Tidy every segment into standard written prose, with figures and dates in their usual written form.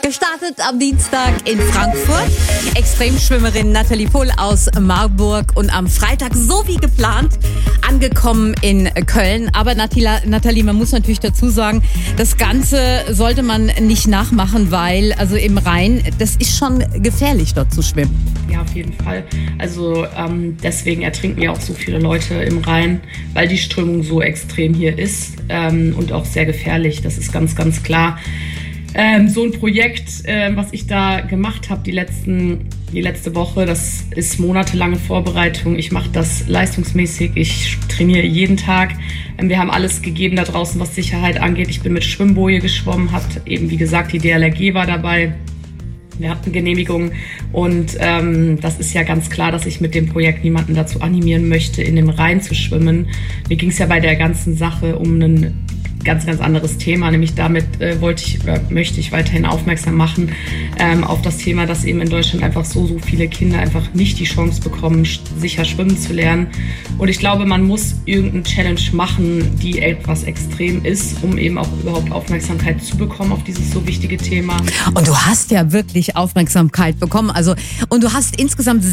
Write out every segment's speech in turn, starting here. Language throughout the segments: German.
Gestartet am Dienstag in Frankfurt. Extremschwimmerin Nathalie Pohl aus Marburg und am Freitag, so wie geplant, angekommen in Köln. Aber Nathalie, man muss natürlich dazu sagen, das Ganze sollte man nicht nachmachen, weil also im Rhein, das ist schon gefährlich, dort zu schwimmen. Ja, auf jeden Fall. Also deswegen ertrinken ja auch so viele Leute im Rhein, weil die Strömung so extrem hier ist und auch sehr gefährlich. Das ist ganz, ganz klar. So ein Projekt, was ich da gemacht habe die letzte Woche, das ist monatelange Vorbereitung. Ich mache das leistungsmäßig, ich trainiere jeden Tag. Wir haben alles gegeben da draußen, was Sicherheit angeht. Ich bin mit Schwimmboje geschwommen, hat eben, wie gesagt, die DLRG war dabei. Wir hatten Genehmigungen und das ist ja ganz klar, dass ich mit dem Projekt niemanden dazu animieren möchte, in dem Rhein zu schwimmen. Mir ging es ja bei der ganzen Sache um ein ganz, ganz anderes Thema, nämlich damit möchte ich weiterhin aufmerksam machen auf das Thema, dass eben in Deutschland einfach so viele Kinder einfach nicht die Chance bekommen, sicher schwimmen zu lernen. Und ich glaube, man muss irgendeine Challenge machen, die etwas extrem ist, um eben auch überhaupt Aufmerksamkeit zu bekommen auf dieses so wichtige Thema. Und du hast ja wirklich Aufmerksamkeit bekommen. Und du hast insgesamt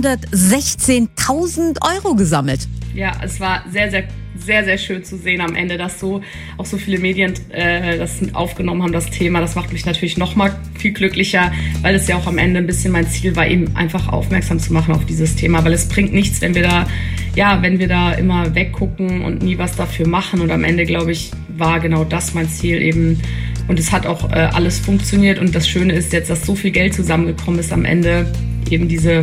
616.000 Euro gesammelt. Ja, es war sehr, sehr, sehr, sehr schön zu sehen am Ende, dass auch so viele Medien das aufgenommen haben, das Thema. Das macht mich natürlich noch mal viel glücklicher, weil es ja auch am Ende ein bisschen mein Ziel war, eben einfach aufmerksam zu machen auf dieses Thema, weil es bringt nichts, wenn wir da immer weggucken und nie was dafür machen. Und am Ende, glaube ich, war genau das mein Ziel eben. Und es hat auch alles funktioniert. Und das Schöne ist jetzt, dass so viel Geld zusammengekommen ist am Ende, eben diese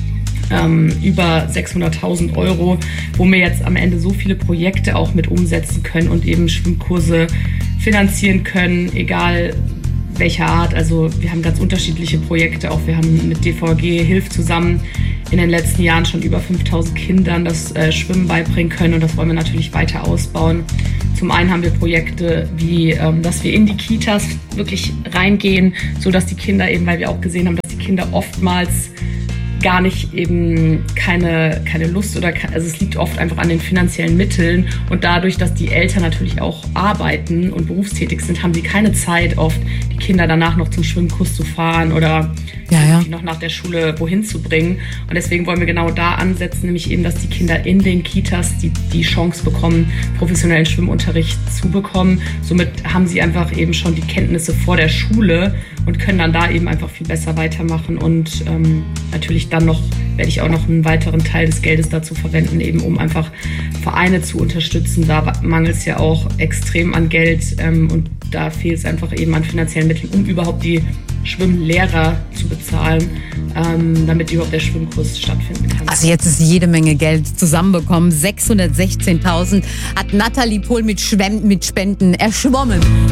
über 600.000 Euro, wo wir jetzt am Ende so viele Projekte auch mit umsetzen können und eben Schwimmkurse finanzieren können, egal welcher Art. Also wir haben ganz unterschiedliche Projekte auch. Wir haben mit DVG Hilft zusammen in den letzten Jahren schon über 5.000 Kindern das Schwimmen beibringen können und das wollen wir natürlich weiter ausbauen. Zum einen haben wir Projekte wie, dass wir in die Kitas wirklich reingehen, sodass die Kinder eben, weil wir auch gesehen haben, dass die Kinder oftmals gar nicht eben keine Lust also es liegt oft einfach an den finanziellen Mitteln und dadurch, dass die Eltern natürlich auch arbeiten und berufstätig sind, haben sie keine Zeit oft, die Kinder danach noch zum Schwimmkurs zu fahren oder noch nach der Schule wohin zu bringen. Und deswegen wollen wir genau da ansetzen, nämlich eben, dass die Kinder in den Kitas die Chance bekommen, professionellen Schwimmunterricht zu bekommen. Somit haben sie einfach eben schon die Kenntnisse vor der Schule und können dann da eben einfach viel besser weitermachen. Und natürlich dann werde ich auch noch einen weiteren Teil des Geldes dazu verwenden, eben um einfach Vereine zu unterstützen. Da mangelt es ja auch extrem an Geld und da fehlt es einfach eben an finanziellen Mitteln, um überhaupt die Schwimmlehrer zu bezahlen, damit überhaupt der Schwimmkurs stattfinden kann. Also jetzt ist jede Menge Geld zusammenbekommen. 616.000 hat Nathalie Pohl mit Spenden erschwommen.